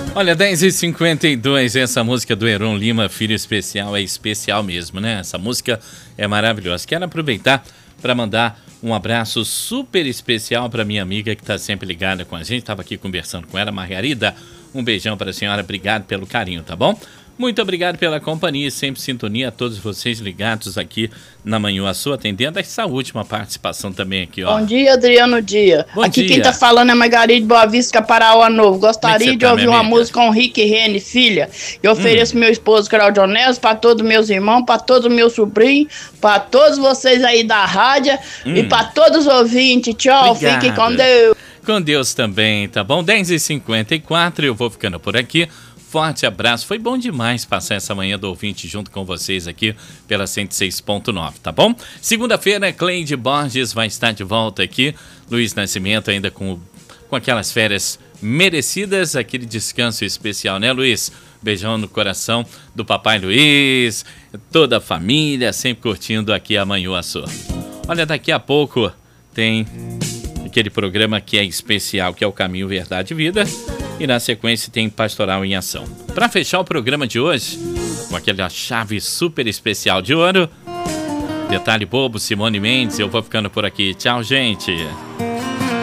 Olha, 10h52, essa música do Heron Lima, Filho Especial, é especial mesmo, né? Essa música é maravilhosa. Quero aproveitar para mandar um abraço super especial para minha amiga que está sempre ligada com a gente. Estava aqui conversando com ela, Margarida. Um beijão para a senhora, obrigado pelo carinho, tá bom? Muito obrigado pela companhia e sempre sintonia a todos vocês ligados aqui na Manhuaçu, atendendo essa última participação também aqui, ó. Bom dia, Adriano Dia. Bom aqui dia. Quem tá falando é Margarida de Boa Vista, Paraná Novo. Gostaria de ouvir uma música com o Rick Rene, filha. Eu ofereço meu esposo Claudio Neves, para todos meus irmãos, para todos meus sobrinhos, para todos vocês aí da rádio e para todos os ouvintes. Tchau, Obrigado. Fiquem com Deus. Com Deus também, tá bom? 10h54, eu vou ficando por aqui. Forte abraço, foi bom demais passar essa manhã do ouvinte junto com vocês aqui pela 106.9, tá bom? Segunda-feira, Cleide Borges vai estar de volta aqui, Luiz Nascimento ainda com aquelas férias merecidas, aquele descanso especial, né, Luiz? Beijão no coração do papai Luiz, toda a família, sempre curtindo aqui a Manhuaçu. Olha, daqui a pouco tem aquele programa que é especial, que é o Caminho, Verdade e Vida. E na sequência tem Pastoral em Ação. Para fechar o programa de hoje, com aquela chave super especial de ouro, detalhe bobo, Simone Mendes, eu vou ficando por aqui. Tchau, gente.